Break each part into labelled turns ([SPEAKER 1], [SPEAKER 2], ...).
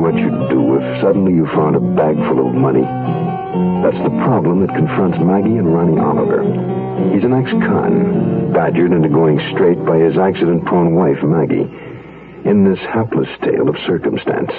[SPEAKER 1] what you'd do if suddenly you found a bag full of money. That's the problem that confronts Maggie and Ronnie Oliver. He's an ex-con, badgered into going straight by his accident-prone wife, Maggie, in this hapless tale of circumstance.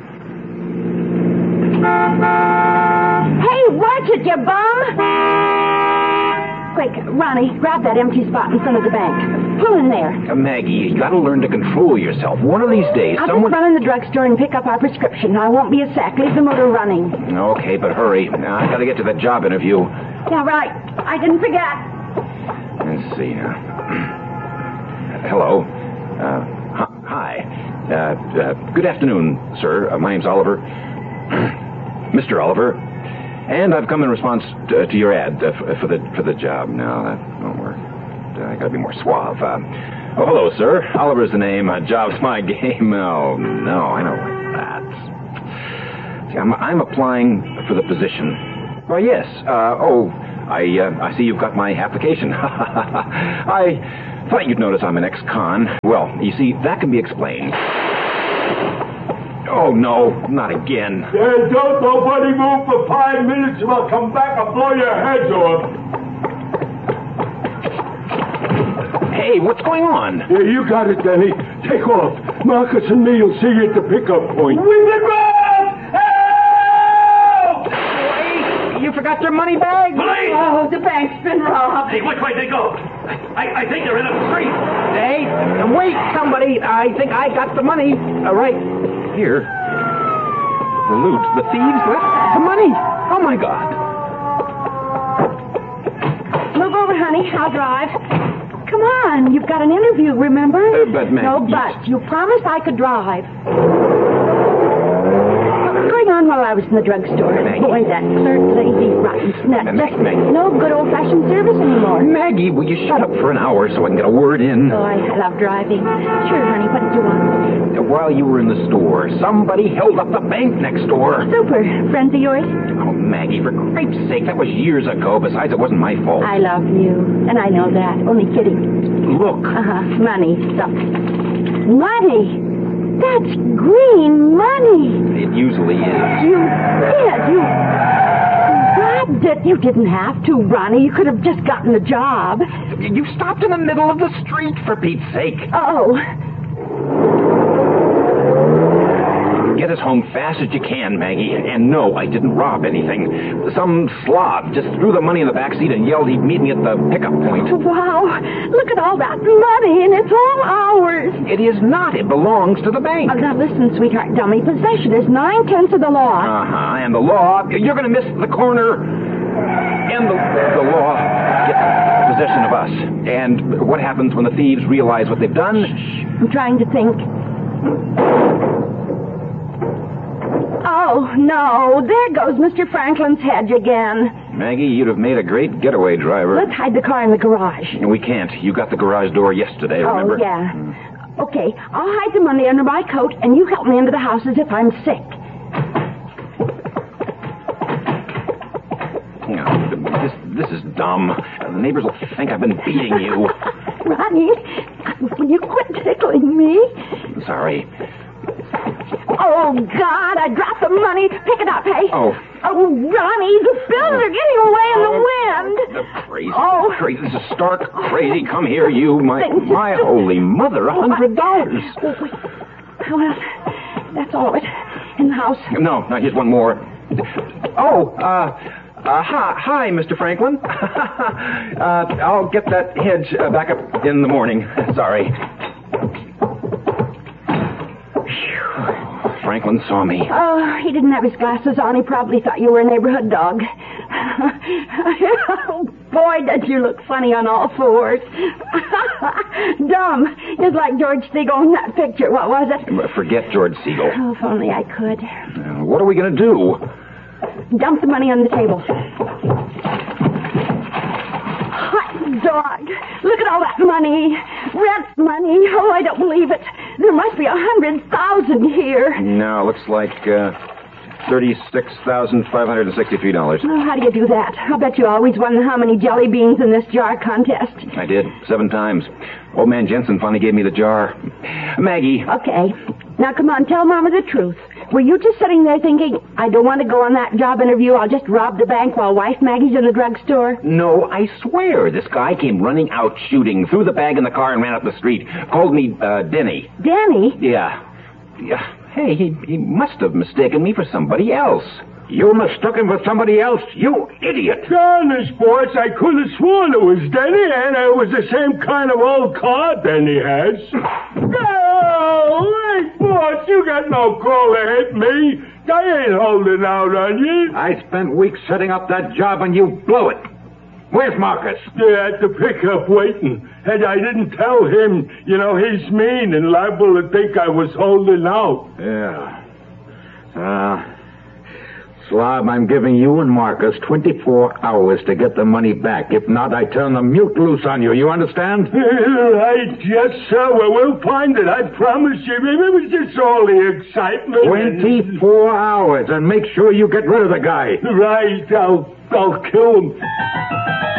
[SPEAKER 2] Hey, watch it, you bum! Quick, Ronnie, grab that empty spot in front of the bank. Pull in there.
[SPEAKER 3] Maggie, you gotta learn to control yourself. One of these days,
[SPEAKER 2] I'll just run in the drugstore and pick up our prescription. I won't be a sec. Leave the motor running.
[SPEAKER 3] Okay, but hurry. I gotta get to that job interview.
[SPEAKER 2] Yeah, right. I didn't forget.
[SPEAKER 3] Let's see now. Hello. Hi. Good afternoon, sir. My name's Oliver. Mr. Oliver. And I've come in response to your ad for the job. No, that won't work. I gotta be more suave. Hello, sir. Oliver's the name. Job's my game. Oh, no, I don't like that. See, I'm applying for the position. Why, yes. I see you've got my application. I thought you'd notice I'm an ex-con. Well, you see, that can be explained. Oh, no, not again.
[SPEAKER 4] Don't nobody move for 5 minutes or I'll come back and blow your heads off.
[SPEAKER 3] Hey, what's going on?
[SPEAKER 4] Yeah, you got it, Denny. Take off. Marcus and me will see you at the pickup point. We've been robbed! Help!
[SPEAKER 3] Wait, you forgot your money bag?
[SPEAKER 5] Police!
[SPEAKER 2] Oh, the bank's been robbed.
[SPEAKER 5] Hey, which way they go? I think they're in a street.
[SPEAKER 3] Hey, wait, somebody. I think I got the money. Right here. The loot. The thieves left the money. Oh, my God.
[SPEAKER 2] Move over, honey. I'll drive. Come on. You've got an interview, remember?
[SPEAKER 3] But, Maggie...
[SPEAKER 2] No, but. You promised I could drive. What was going on while I was in the drugstore?
[SPEAKER 3] Maggie.
[SPEAKER 2] Boy, that clerk lady, rotten snap.
[SPEAKER 3] Maggie.
[SPEAKER 2] No good old-fashioned service anymore.
[SPEAKER 3] Maggie, will you shut up for an hour so I can get a word in?
[SPEAKER 2] Oh, I love driving. Sure, honey. What did you want?
[SPEAKER 3] While you were in the store, somebody held up the bank next door.
[SPEAKER 2] Super. Friends of yours?
[SPEAKER 3] Oh, Maggie, for Christ's sake, that was years ago. Besides, it wasn't my fault.
[SPEAKER 2] I love you, and I know that. Only kidding.
[SPEAKER 3] Look.
[SPEAKER 2] Money. Stuff. Money? That's green money.
[SPEAKER 3] It usually is.
[SPEAKER 2] You did. You grabbed it. You didn't have to, Ronnie. You could have just gotten the job.
[SPEAKER 3] You stopped in the middle of the street, for Pete's sake.
[SPEAKER 2] Oh.
[SPEAKER 3] Get us home fast as you can, Maggie. And no, I didn't rob anything. Some slob just threw the money in the backseat and yelled he'd meet me at the pickup point.
[SPEAKER 2] Wow. Look at all that money, and it's all ours.
[SPEAKER 3] It is not. It belongs to the bank.
[SPEAKER 2] Now, listen, sweetheart, dummy. Possession is 9/10 of the law.
[SPEAKER 3] Uh-huh. And the law, you're going to miss the corner. And the law gets possession of us. And what happens when the thieves realize what they've done?
[SPEAKER 2] Shh. I'm trying to think. Oh, no. There goes Mr. Franklin's head again.
[SPEAKER 3] Maggie, you'd have made a great getaway driver.
[SPEAKER 2] Let's hide the car in the garage.
[SPEAKER 3] We can't. You got the garage door yesterday, remember?
[SPEAKER 2] Oh, yeah. Okay, I'll hide the money under my coat, and you help me into the house as if I'm sick.
[SPEAKER 3] This is dumb. The neighbors will think I've been beating you.
[SPEAKER 2] Ronnie, will you quit tickling me?
[SPEAKER 3] Sorry.
[SPEAKER 2] Oh, God, I dropped the money. Pick it up, hey?
[SPEAKER 3] Oh.
[SPEAKER 2] Oh, Ronnie, the bills are getting away in the wind.
[SPEAKER 3] Crazy.
[SPEAKER 2] Oh.
[SPEAKER 3] Crazy. This is stark crazy. Come here, you. My holy mother, $100.
[SPEAKER 2] Oh, wait. Well, that's all of it. In the house.
[SPEAKER 3] No, here's one more. Oh, hi, Mr. Franklin. I'll get that hedge back up in the morning. Sorry. Franklin saw me.
[SPEAKER 2] Oh, he didn't have his glasses on. He probably thought you were a neighborhood dog. Oh, boy, does you look funny on all fours. Dumb. Just like George Segal in that picture. What was it?
[SPEAKER 3] Forget George Segal.
[SPEAKER 2] Oh, if only I could.
[SPEAKER 3] What are we going to do?
[SPEAKER 2] Dump the money on the table. Hot dog. Look at all that money. Rent money. Oh, I don't believe it. There must be 100,000 here.
[SPEAKER 3] No, looks like $36,563.
[SPEAKER 2] Oh, how do you do that? I'll bet you always won the how many jelly beans in this jar contest.
[SPEAKER 3] I did, 7 times. Old man Jensen finally gave me the jar. Maggie.
[SPEAKER 2] Okay. Now, come on, tell Mama the truth. Were you just sitting there thinking, I don't want to go on that job interview, I'll just rob the bank while wife Maggie's in the drugstore?
[SPEAKER 3] No, I swear. This guy came running out shooting, threw the bag in the car and ran up the street. Called me, Denny.
[SPEAKER 2] Denny?
[SPEAKER 3] Yeah. Hey, he must have mistaken me for somebody else.
[SPEAKER 4] You mistook him for somebody else, you idiot. Honest, boys, I could have sworn it was Denny, and it was the same kind of old car Denny has. Oh, hey, boss, you got no call to hit me. I ain't holding out on you.
[SPEAKER 6] I spent weeks setting up that job, and you blew it. Where's Marcus?
[SPEAKER 4] Yeah, at the pickup waiting. And I didn't tell him. You know, he's mean and liable to think I was holding out.
[SPEAKER 6] Yeah. Slob, I'm giving you and Marcus 24 hours to get the money back. If not, I turn the mute loose on you. You understand?
[SPEAKER 4] Right, yes, sir. Well, we'll find it. I promise you. It was just all the excitement.
[SPEAKER 6] 24 hours, and make sure you get rid of the guy.
[SPEAKER 4] Right, I'll kill him.